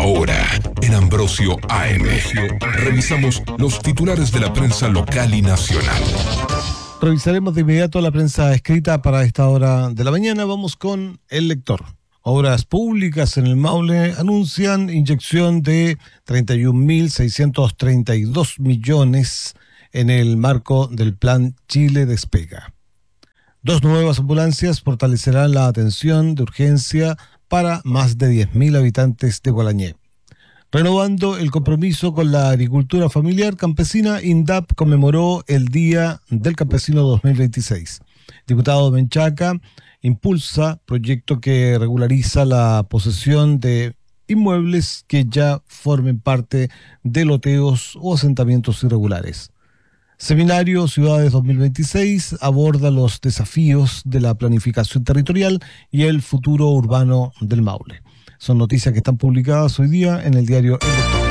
Ahora, en Ambrosio AM, revisamos los titulares de la prensa local y nacional. Revisaremos de inmediato la prensa escrita para esta hora de la mañana. Vamos con El Lector. Obras públicas en el Maule anuncian inyección de 31.632 millones en el marco del Plan Chile Despega. 2 nuevas ambulancias fortalecerán la atención de urgencia para más de 10.000 habitantes de Gualañé. Renovando el compromiso con la agricultura familiar campesina, INDAP conmemoró el Día del Campesino 2026. Diputado Menchaca impulsa proyecto que regulariza la posesión de inmuebles que ya formen parte de loteos o asentamientos irregulares. Seminario Ciudades 2026 aborda los desafíos de la planificación territorial y el futuro urbano del Maule. Son noticias que están publicadas hoy día en el diario El Lector.